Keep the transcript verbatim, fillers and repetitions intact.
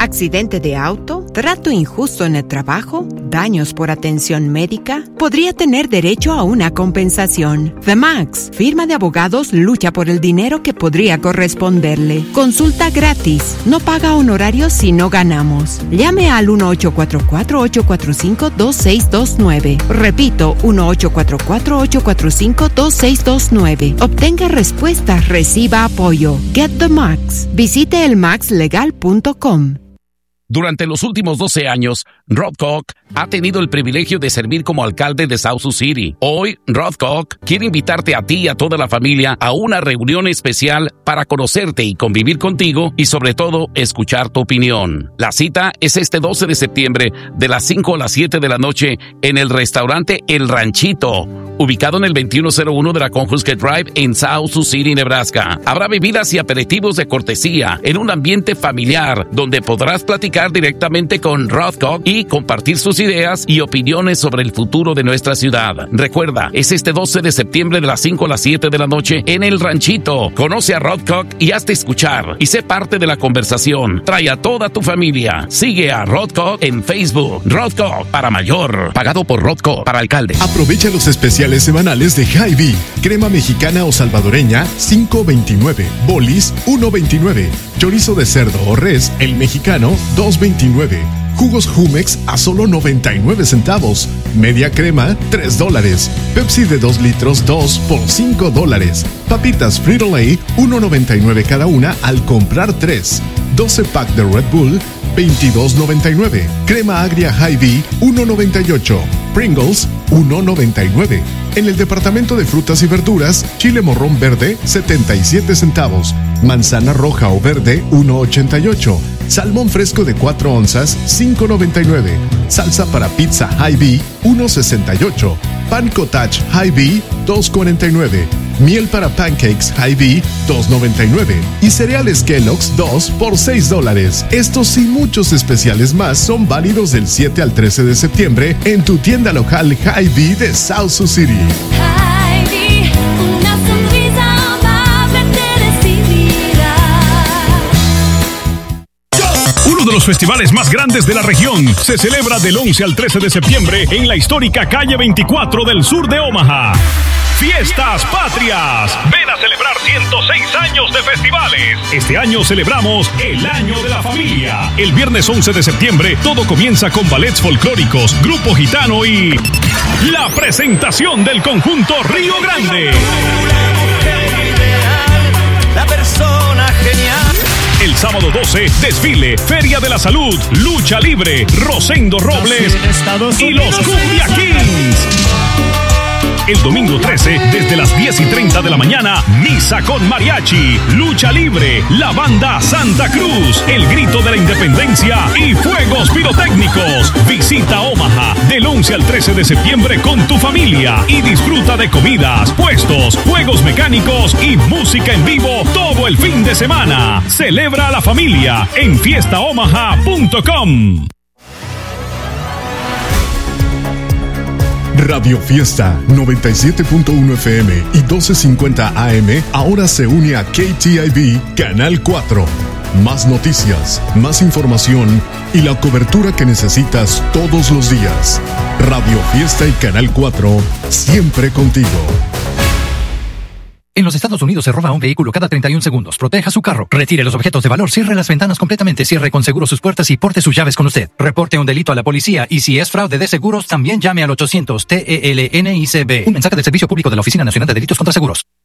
¿Accidente de auto? ¿Trato injusto en el trabajo? ¿Daños por atención médica? Podría tener derecho a una compensación. The Max, firma de abogados, lucha por el dinero que podría corresponderle. Consulta gratis. No paga honorarios si no ganamos. Llame al uno ocho cuatro cuatro, ocho cuatro cinco, dos seis dos nueve. Repito, uno ocho cuatro cuatro, ocho cuatro cinco, dos seis dos nueve. Obtenga respuesta, reciba apoyo. Get the Max. Visite el max legal punto com. Durante los últimos doce años, Rod Koch ha tenido el privilegio de servir como alcalde de South Sioux City. Hoy, Rod Koch quiere invitarte a ti y a toda la familia a una reunión especial para conocerte y convivir contigo y, sobre todo, escuchar tu opinión. La cita es este doce de septiembre de las cinco a las siete de la noche en el restaurante El Ranchito, ubicado en el veintiuno cero uno de la Conhusket Drive en South Sioux City, Nebraska. Habrá bebidas y aperitivos de cortesía en un ambiente familiar donde podrás platicar directamente con Rod Koch y compartir sus ideas y opiniones sobre el futuro de nuestra ciudad. Recuerda, es este doce de septiembre de las cinco a las siete de la noche en El Ranchito. Conoce a Rod Koch y hazte escuchar y sé parte de la conversación. Trae a toda tu familia. Sigue a Rod Koch en Facebook. Rod Koch para mayor. Pagado por Rod Koch para alcalde. Aprovecha los especiales semanales de Hy-Vee. Crema mexicana o salvadoreña, cinco veintinueve. Bolis, uno veintinueve. Chorizo de cerdo o res, el mexicano, dos veintinueve. Jugos Jumex a solo noventa y nueve centavos. Media crema, tres dólares. Pepsi de dos litros, dos por cinco dólares. Papitas Frito-Lay, uno noventa y nueve cada una al comprar tres. doce pack de Red Bull, veintidós noventa y nueve. Crema agria Hy-Vee, uno noventa y ocho. Pringles, uno noventa y nueve. En el departamento de frutas y verduras, chile morrón verde, setenta y siete centavos. Manzana roja o verde, uno ochenta y ocho. Salmón fresco de cuatro onzas, cinco noventa y nueve. Salsa para pizza Hy-Vee, uno sesenta y ocho. Pan cottage Hy-Vee, dos cuarenta y nueve. Miel para pancakes Hy-Vee, dos noventa y nueve. Y cereales Kellogg's, dos por seis dólares. Estos y muchos especiales más son válidos del siete al trece de septiembre en tu tienda local Hy-Vee de South Sioux City. Hy-Vee, una sonrisa amable te recibirá. Uno de los festivales más grandes de la región se celebra del once al trece de septiembre en la histórica calle veinticuatro del sur de Omaha. Fiestas Patrias. Ven a celebrar ciento seis años de festivales. Este año celebramos el Año de la Familia. El viernes once de septiembre todo comienza con ballets folclóricos, grupo gitano y la presentación del conjunto Río Grande. La persona genial. El sábado doce, desfile, Feria de la Salud, Lucha Libre, Rosendo Robles y los Cumbia Kings. El domingo trece, desde las diez y treinta de la mañana, misa con mariachi, lucha libre, la banda Santa Cruz, el grito de la independencia y fuegos pirotécnicos. Visita Omaha del once al trece de septiembre con tu familia y disfruta de comidas, puestos, juegos mecánicos y música en vivo todo el fin de semana. Celebra a la familia en fiesta omaha punto com. Radio Fiesta noventa y siete punto uno F M y doce cincuenta A M ahora se une a K T I V Canal cuatro. Más noticias, más información y la cobertura que necesitas todos los días. Radio Fiesta y Canal cuatro, siempre contigo. En los Estados Unidos se roba un vehículo cada treinta y un segundos. Proteja su carro. Retire los objetos de valor. Cierre las ventanas completamente. Cierre con seguro sus puertas y porte sus llaves con usted. Reporte un delito a la policía y si es fraude de seguros, también llame al ochocientos T E L N I C B. Un mensaje del Servicio Público de la Oficina Nacional de Delitos contra Seguros.